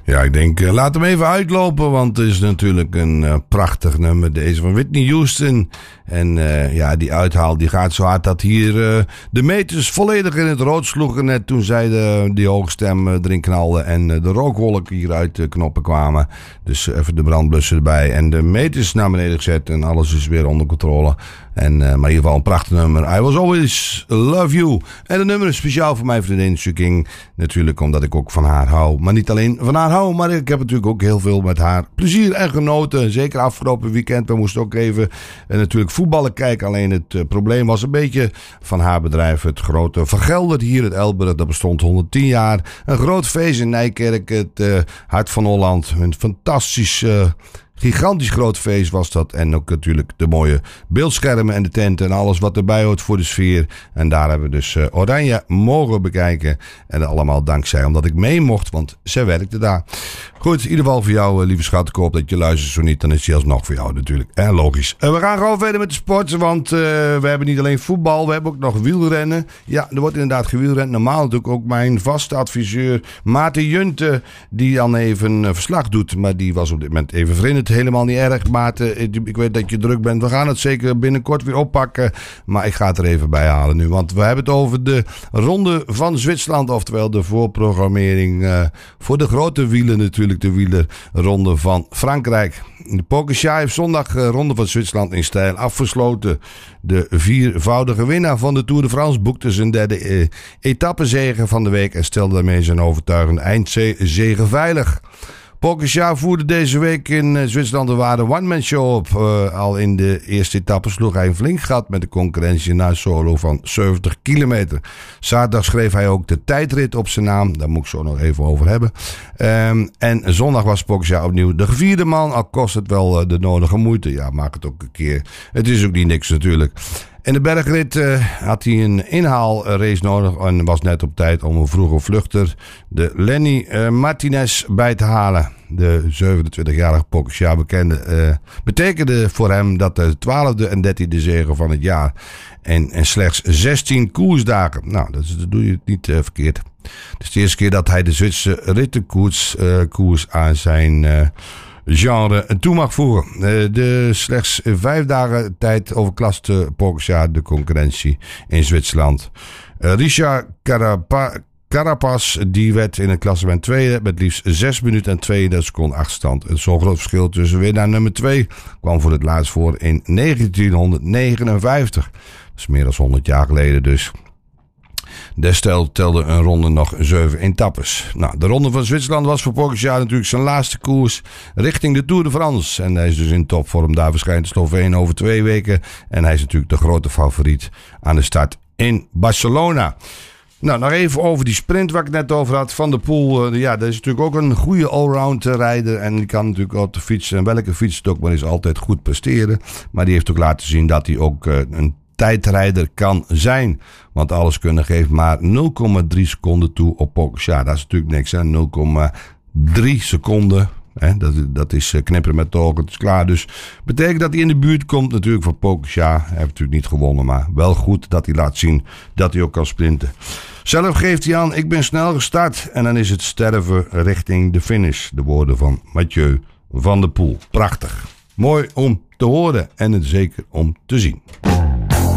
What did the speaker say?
Ja, ik denk, laat hem even uitlopen, want het is natuurlijk een prachtig nummer, deze van Whitney Houston. En ja, die uithaal die gaat zo hard dat hier de meters volledig in het rood sloegen net toen zij die hoge stem erin knalde en de rookwolken hier uit de knoppen kwamen. Dus even de brandblusser erbij en de meters naar beneden gezet en alles is weer onder controle. Maar in ieder geval een prachtig nummer. I Was Always Love You. En het nummer is speciaal voor mijn vriendin Suking. Natuurlijk omdat ik ook van haar hou. Maar niet alleen van haar hou, maar ik heb natuurlijk ook heel veel met haar plezier en genoten. Zeker afgelopen weekend. We moesten ook even natuurlijk voetballen kijken. Alleen het probleem was een beetje van haar bedrijf. Het grote Vergelder hier, het Elburg. Dat bestond 110 jaar. Een groot feest in Nijkerk. Het Hart van Holland. Een fantastisch... gigantisch groot feest was dat. En ook natuurlijk de mooie beeldschermen en de tenten en alles wat erbij hoort voor de sfeer. En daar hebben we dus Oranje mogen bekijken. En dat allemaal dankzij omdat ik mee mocht, want zij werkte daar. Goed, in ieder geval voor jou, lieve schat. Ik hoop dat je luistert. Zo niet, dan is die alsnog voor jou natuurlijk. Logisch. We gaan gewoon verder met de sport, want we hebben niet alleen voetbal, we hebben ook nog wielrennen. Ja, er wordt inderdaad gewielrend. Normaal natuurlijk ook mijn vaste adviseur Maarten Junte, die dan even verslag doet. Maar die was op dit moment even vriend. Helemaal niet erg, Maarten. Ik weet dat je druk bent. We gaan het zeker binnenkort weer oppakken. Maar ik ga het er even bij halen nu. Want we hebben het over de Ronde van Zwitserland. Oftewel de voorprogrammering voor de grote wielen natuurlijk. De wielerronde van Frankrijk. De Pogačar heeft zondag Ronde van Zwitserland in stijl afgesloten. De viervoudige winnaar van de Tour de France boekte zijn derde etappezege van de week. En stelde daarmee zijn overtuigende eindzege veilig. Pogačar voerde deze week in Zwitserland een ware one-man show op. Al in de eerste etappe sloeg hij een flink gat met de concurrentie na een solo van 70 kilometer. Zaterdag schreef hij ook de tijdrit op zijn naam. Daar moet ik zo nog even over hebben. En zondag was Pogačar opnieuw de gevierde man. Al kost het wel de nodige moeite. Ja, maak het ook een keer. Het is ook niet niks natuurlijk. In de bergrit had hij een inhaalrace nodig en was net op tijd om een vroege vluchter, de Lenny Martinez, bij te halen. De 27-jarige Pogačar betekende voor hem dat de 12e en 13e zege van het jaar en slechts 16 koersdagen. Nou, dat doe je niet verkeerd. Het is de eerste keer dat hij de Zwitserse rittenkoers aan zijn genre toe mag voeren. De slechts 5 dagen tijd overklaste Pogačar de concurrentie in Zwitserland. Richard Carapaz die werd in het klassement tweede met liefst 6 minuten en 32 seconden achterstand. Zo'n groot verschil tussen winnaar nummer 2 kwam voor het laatst voor in 1959. Dat is meer dan 100 jaar geleden dus. Destijds telde een ronde nog 7 etappes. Nou, de Ronde van Zwitserland was voor Pogačar natuurlijk zijn laatste koers richting de Tour de France. En hij is dus in topvorm. Daar verschijnt Sloveen over 2 weken. En hij is natuurlijk de grote favoriet aan de start in Barcelona. Nou, nog even over die sprint waar ik het net over had. Van der Poel, ja, dat is natuurlijk ook een goede allround rijder. En die kan natuurlijk op de fiets, en welke fiets het ook maar is, altijd goed presteren. Maar die heeft ook laten zien dat hij ook een tijdrijder kan zijn. Want alles kunnen geeft maar 0,3 seconden toe op Pogačar. Dat is natuurlijk niks, hè. 0,3 seconden. Dat is knipperen met de ogen, het is klaar. Dus betekent dat hij in de buurt komt natuurlijk voor Pogačar. Hij heeft natuurlijk niet gewonnen, maar wel goed dat hij laat zien dat hij ook kan sprinten. Zelf geeft hij aan, ik ben snel gestart. En dan is het sterven richting de finish. De woorden van Mathieu van der Poel. Prachtig. Mooi om te horen en het zeker om te zien.